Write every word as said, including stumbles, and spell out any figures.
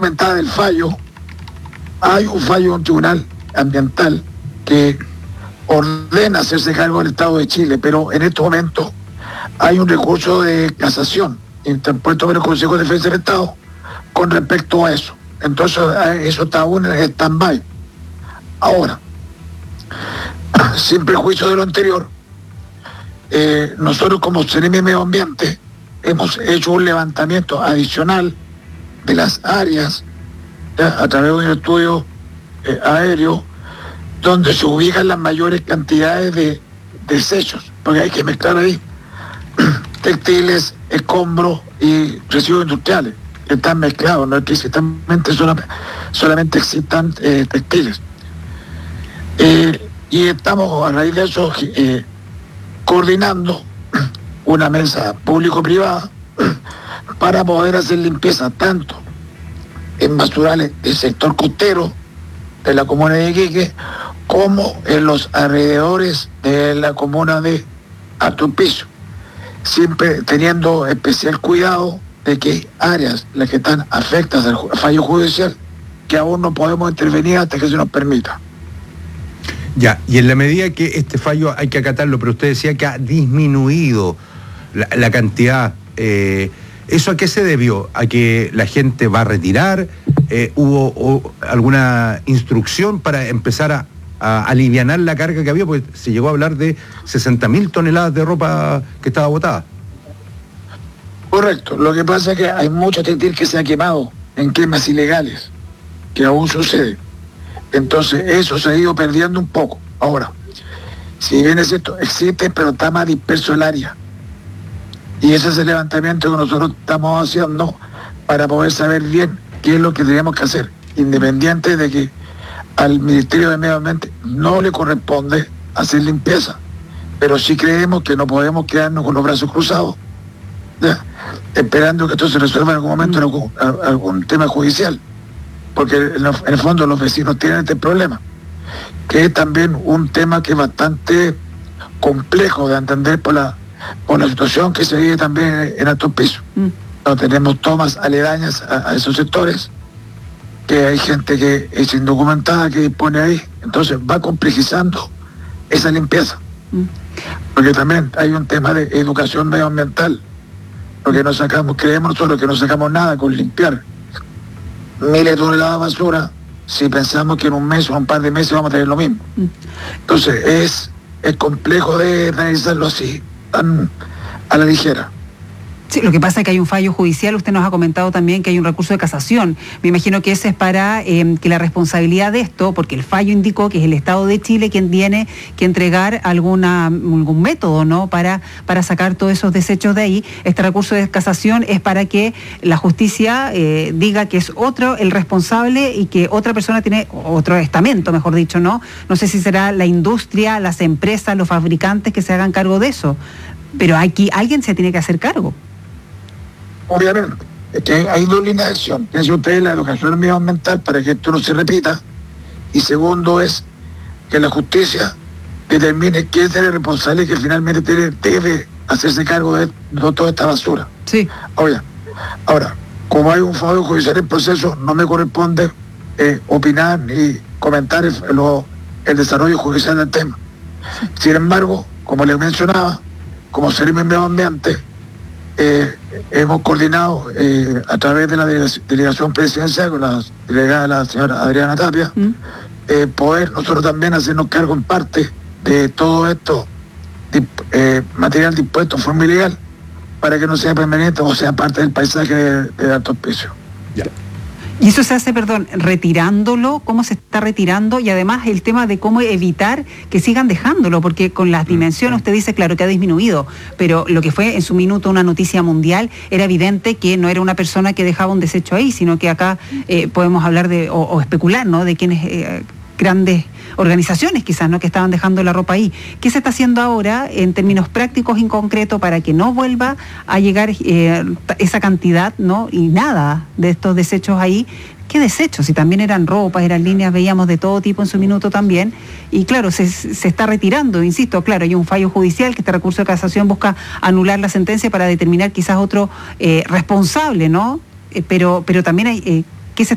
comentaba del fallo, hay un fallo de un tribunal ambiental que ordena hacerse cargo del Estado de Chile, pero en estos momentos hay un recurso de casación interpuesto por el Consejo de Defensa del Estado con respecto a eso. Entonces eso está aún en stand-by. Ahora, sin prejuicio de lo anterior, eh, nosotros como Seremi Medio Ambiente hemos hecho un levantamiento adicional de las áreas, ¿ya?, a través de un estudio eh, aéreo donde se ubican las mayores cantidades de desechos, porque hay que mezclar ahí textiles, escombros y residuos industriales. Están mezclados, no es que solamente, solamente existan eh, textiles. Eh, y estamos a raíz de eso eh, coordinando una mesa público-privada para poder hacer limpieza tanto en basurales del sector costero de la comuna de Iquique como en los alrededores de la comuna de Alto Hospicio, siempre teniendo especial cuidado de que hay áreas las que están afectadas al fallo judicial que aún no podemos intervenir hasta que se nos permita. Ya, y en la medida que este fallo hay que acatarlo, pero usted decía que ha disminuido la, la cantidad, eh, ¿eso a qué se debió? ¿A que la gente va a retirar? Eh, ¿Hubo o, alguna instrucción para empezar a, a alivianar la carga que había? Porque se llegó a hablar de sesenta mil toneladas de ropa que estaba botada. Correcto, lo que pasa es que hay mucho textil que se ha quemado en quemas ilegales, que aún sucede. Entonces eso se ha ido perdiendo un poco. Ahora, si bien es cierto, existe, pero está más disperso el área. Y ese es el levantamiento que nosotros estamos haciendo para poder saber bien qué es lo que tenemos que hacer, independiente de que al Ministerio de Medio Ambiente no le corresponde hacer limpieza, pero sí creemos que no podemos quedarnos con los brazos cruzados, ¿ya?, esperando que esto se resuelva en algún momento en algún, algún tema judicial, porque en el fondo los vecinos tienen este problema, que es también un tema que es bastante complejo de entender por la, por la situación que se vive también en Alto Hospicio. Mm. No tenemos tomas aledañas a, a esos sectores, que hay gente que es indocumentada que dispone ahí, entonces va complejizando esa limpieza. Mm. Porque también hay un tema de educación medioambiental, porque no sacamos, creemos nosotros que no sacamos nada con limpiar miles de toneladas de basura si pensamos que en un mes o un par de meses vamos a tener lo mismo. Entonces es, es complejo de realizarlo así, tan a la ligera. Sí, lo que pasa es que hay un fallo judicial, usted nos ha comentado también que hay un recurso de casación. Me imagino que ese es para eh, que la responsabilidad de esto, porque el fallo indicó que es el Estado de Chile quien tiene que entregar alguna, algún método, ¿no?, para, para sacar todos esos desechos de ahí. Este recurso de casación es para que la justicia eh, diga que es otro el responsable y que otra persona tiene otro estamento, mejor dicho, ¿no? No sé si será la industria, las empresas, los fabricantes que se hagan cargo de eso, pero aquí alguien se tiene que hacer cargo. Obviamente, es que hay dos líneas de acción. Piense usted la educación medioambiental para que esto no se repita. Y segundo es que la justicia determine quién es el responsable que finalmente debe, debe hacerse cargo de, de toda esta basura. Sí. Ahora, ahora, como hay un fallo judicial en proceso, no me corresponde eh, opinar ni comentar el, lo, el desarrollo judicial del tema. Sin embargo, como les mencionaba, como Seremi Medio Ambiente, Eh, hemos coordinado eh, a través de la delegación presidencial con la delegada la señora Adriana Tapia, ¿Mm? eh, poder nosotros también hacernos cargo en parte de todo esto, eh, material dispuesto en forma ilegal, para que no sea permanente o sea parte del paisaje de, de Alto Hospicio. Ya. Y eso se hace, perdón, retirándolo, cómo se está retirando, y además el tema de cómo evitar que sigan dejándolo, porque con las dimensiones usted dice, claro, que ha disminuido, pero lo que fue en su minuto una noticia mundial, era evidente que no era una persona que dejaba un desecho ahí, sino que acá eh, podemos hablar de, o, o especular, ¿no?, de quienes... Eh, grandes organizaciones quizás, ¿no?, que estaban dejando la ropa ahí. ¿Qué se está haciendo ahora en términos prácticos en concreto para que no vuelva a llegar eh, esa cantidad, ¿no?, y nada de estos desechos ahí? ¿Qué desechos? Si también eran ropas, eran líneas, veíamos de todo tipo en su minuto también. Y claro, se, se está retirando, insisto, claro, hay un fallo judicial que este recurso de casación busca anular la sentencia para determinar quizás otro eh, responsable, ¿no? Eh, pero, pero también hay... Eh,